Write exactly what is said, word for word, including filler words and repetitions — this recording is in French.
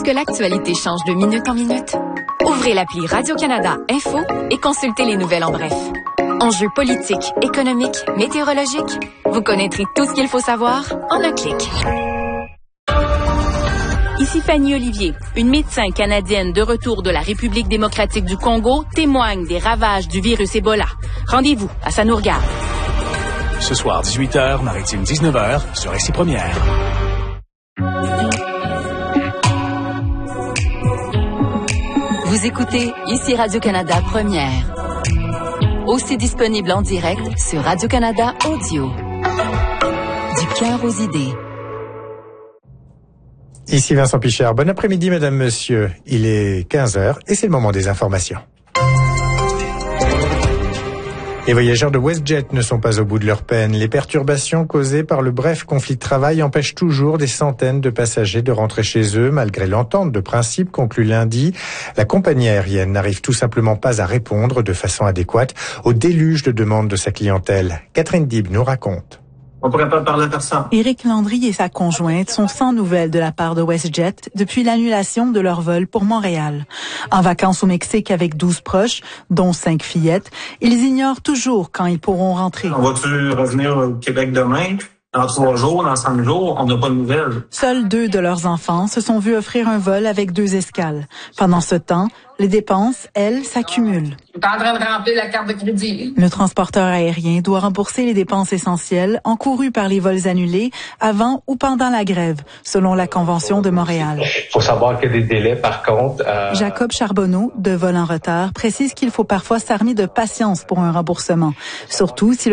que l'actualité change de minute en minute? Ouvrez l'appli Radio-Canada Info et consultez les nouvelles en bref. Enjeux politiques, économiques, météorologiques, vous connaîtrez tout ce qu'il faut savoir en un clic. Ici Fanny Olivier, une médecin canadienne de retour de la République démocratique du Congo témoigne des ravages du virus Ebola. Rendez-vous à Ça nous regarde. Ce soir, dix-huit heures, Maritime dix-neuf heures, sur R C Première. Vous écoutez ici Radio-Canada Première. Aussi disponible en direct sur Radio-Canada Audio. Du cœur aux idées. Ici Vincent Pichard. Bon après-midi, mesdames, messieurs. Il est quinze heures et c'est le moment des informations. Les voyageurs de WestJet ne sont pas au bout de leur peine. Les perturbations causées par le bref conflit de travail empêchent toujours des centaines de passagers de rentrer chez eux, malgré l'entente de principe conclue lundi. La compagnie aérienne n'arrive tout simplement pas à répondre de façon adéquate au déluge de demandes de sa clientèle. Catherine Dib nous raconte. On pourrait pas parler à personne. Éric Landry et sa conjointe sont sans nouvelles de la part de WestJet depuis l'annulation de leur vol pour Montréal. En vacances au Mexique avec douze proches, dont cinq fillettes, ils ignorent toujours quand ils pourront rentrer. On va-tu revenir au Québec demain? Dans trois jours, dans cinq jours, on n'a pas de nouvelles. Seuls deux de leurs enfants se sont vus offrir un vol avec deux escales. Pendant ce temps, les dépenses, elles, s'accumulent. Je suis en train de remplir la carte de crédit. Le transporteur aérien doit rembourser les dépenses essentielles encourues par les vols annulés avant ou pendant la grève, selon la Convention de Montréal. Il faut savoir qu'il y a des délais, par contre. Euh... Jacob Charbonneau, de Vol en retard, précise qu'il faut parfois s'armer de patience pour un remboursement, surtout si le